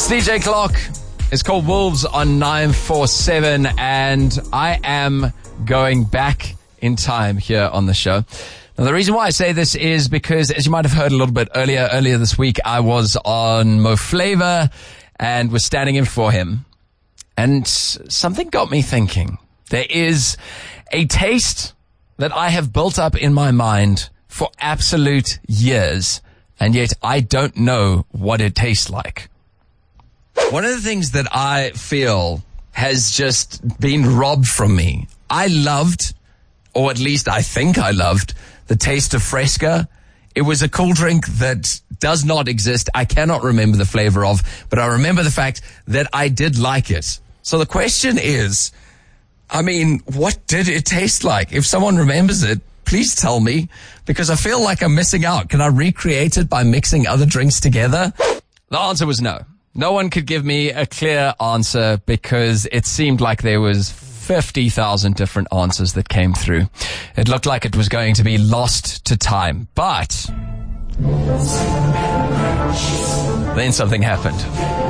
It's DJ Clock. It's called Wolves on 947, and I am going back in time here on the show. Now, the reason why I say this is because, as you might have heard a little bit earlier this week, I was on Mo Flava and was standing in for him. And something got me thinking. There is a taste that I have built up in my mind for absolute years, and yet I don't know what it tastes like. One of the things that I feel has just been robbed from me. I loved, or at least I think I loved, the taste of Fresca. It was a cool drink that does not exist. I cannot remember the flavor of, but I remember the fact that I did like it. So the question is, what did it taste like? If someone remembers it, please tell me, because I feel like I'm missing out. Can I recreate it by mixing other drinks together? The answer was no. No one could give me a clear answer because it seemed like there was 50,000 different answers that came through. It looked like it was going to be lost to time, but then something happened.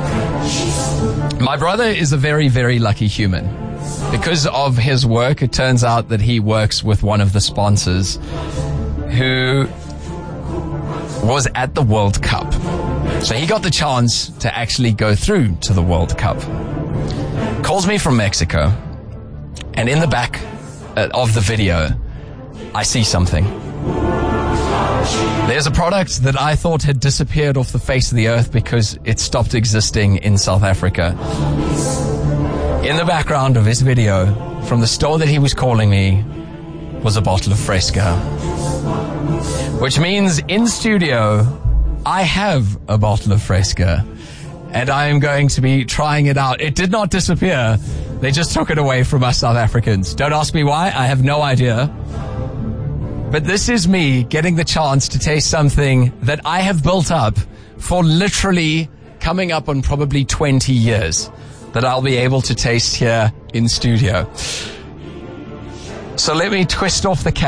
My brother is a very, very lucky human. Because of his work, it turns out that he works with one of the sponsors who was at the World Cup. So he got the chance to actually go through to the World Cup. Calls me from Mexico, and in the back of the video, I see something. There's a product that I thought had disappeared off the face of the earth because it stopped existing in South Africa. In the background of his video, from the store that he was calling me, was a bottle of Fresca. Which means in studio, I have a bottle of Fresca, and I am going to be trying it out. It did not disappear. They just took it away from us South Africans. Don't ask me why. I have no idea. But this is me getting the chance to taste something that I have built up for literally coming up on probably 20 years that I'll be able to taste here in studio. So let me twist off the cap.